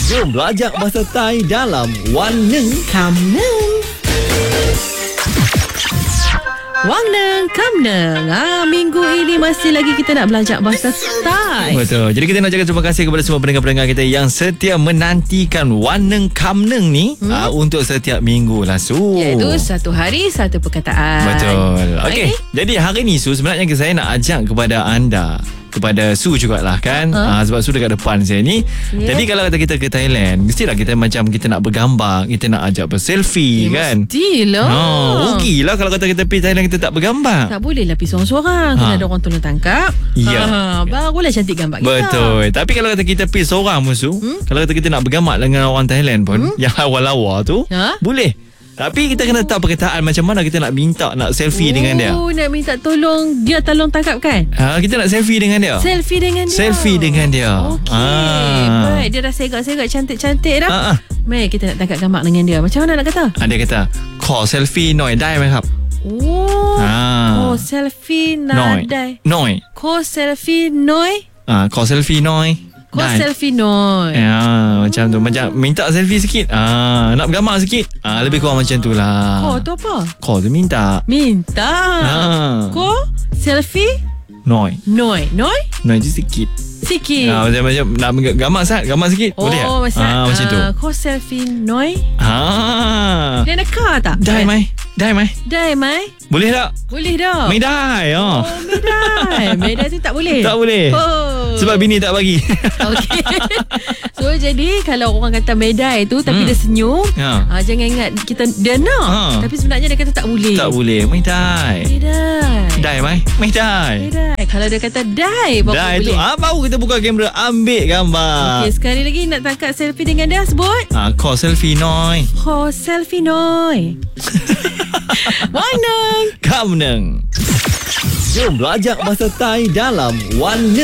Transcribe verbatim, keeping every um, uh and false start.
Jom belajar bahasa Thai dalam Wan Neng Kam Neng. Wang Neng, Kam Neng. Ah, minggu ini masih lagi kita nak belajar bahasa Thai. Betul. Jadi kita nak cakap terima kasih kepada semua pendengar-pendengar kita yang setia menantikan Wan Neng Kam Neng ni hmm? uh, untuk setiap minggu lah Su. Iaitu satu hari satu perkataan. Betul. Okey. Okay. Jadi hari ni Su, sebenarnya saya nak ajak kepada anda, kepada Su jugalah kan, uh-huh. uh, sebab Su dekat depan saya ni. Yeah. Jadi kalau kata kita ke Thailand, mestilah kita macam kita nak bergambar, kita nak ajak berselfie, yeah, kan. Mestilah. Oh, rugi lah kalau kata kita pergi Thailand kita tak bergambar. Tak boleh lah pergi seorang-seorang, ha. Kena ada orang tolong tangkap. Ya. Ha, barulah cantik gambar kita. Betul. Tapi kalau kata kita pergi seorang Su, hmm? kalau kata kita nak bergambar dengan orang Thailand pun, hmm? yang lawa-lawa tu, ha? Boleh. Tapi kita kena tahu perkataan macam mana kita nak minta nak selfie oh, dengan dia. Oh, nak minta tolong dia tolong tangkap kan? Ha, kita nak selfie dengan dia. Selfie dengan dia. Selfie dengan dia. Okey. Ha. Baik, dia dah segak-segak cantik-cantik dah. Ha, ha. Mari kita nak tangkap gambar dengan dia. Macam mana nak kata? Ha, dia kata, "ขอ selfie หน่อยได้ไหมครับ?" Oh. Ha. ขอ selfie หน่อยได้หน่อยขอ selfie หน่อย Ah, ขอ selfie หน่อยขอ selfie หน่อย Ya, macam tu. Macam minta selfie sikit. Ah, nak bergambar sikit. Ah, lebih kurang macam tu lah. Ko tu apa? Ko tu minta. Minta. Ah. Ko selfie Noi. Noi. Noi? Noi tu sikit. Sikit. Ah, macam macam nak gambar sat, gambar sikit. Oh, boleh tak? Masa, Ah, macam tu. Ko selfie Noi? Ah. Dia nak kah tak? ได้ไหม ได้ไหมได้ไหม Boleh tak? Boleh dah. ไม่ได้ oh. Oh, medai. Medai tu tak boleh. Tak boleh. Oh. Sebab bini tak bagi. Okey. So jadi kalau orang kata medai tu tapi hmm. dia senyum, ya. ah, jangan ingat kita dia nak. Ha. Tapi sebenarnya dia kata tak boleh. Tak boleh. ไม่ได้ Medai. ได้ไหม ไม่ได้ Medai. Kalau dia kata dai baru Dah boleh. itu ah, baru kita buka kamera, ambil gambar. Okey, sekali lagi nak tangkap selfie dengan dia, sebut. Ah, ขอ selfie หน่อยขอ selfie หน่อย Wan Neng Kam Neng. Jom belajar bahasa Thai dalam Wan Neng.